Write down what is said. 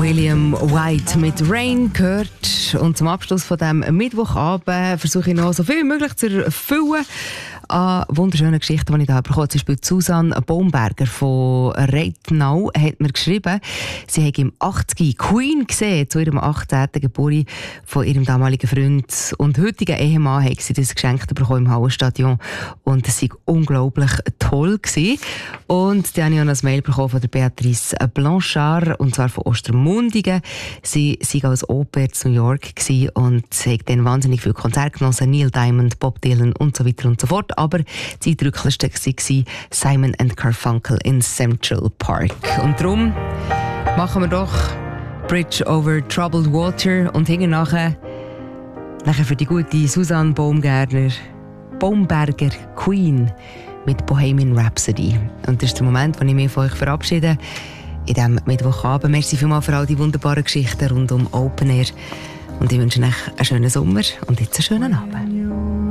William White mit Rain gehört. Und zum Abschluss von diesem Mittwochabend versuche ich noch so viel wie möglich zu erfüllen an wunderschönen Geschichten, die ich da bekommen habe. Zum Beispiel Susanne Baumberger von Reitnau hat mir geschrieben, sie hat im 80 Queen gesehen, zu ihrem 18. Geburtstag von ihrem damaligen Freund und heutigen Ehemann hat sie das geschenkt bekommen im Hallenstadion und es war unglaublich toll gewesen. Und dann habe ich auch noch ein Mail bekommen von der Beatrice Blanchard, und zwar von Ostermundigen. Sie war als Oper in New York gewesen und hat dann wahnsinnig viele Konzerte genossen, Neil Diamond, Bob Dylan und so weiter und so fort. Aber das eindrücklichste war Simon & Garfunkel in Central Park. Und darum machen wir doch Bridge over Troubled Water und hinten nachher für die gute Susanne Baumberger Queen mit Bohemian Rhapsody. Und das ist der Moment, wo ich mich von euch verabschiede in diesem Mittwochabend. Merci vielmals für all die wunderbaren Geschichten rund um Open Air. Und ich wünsche euch einen schönen Sommer und jetzt einen schönen Abend.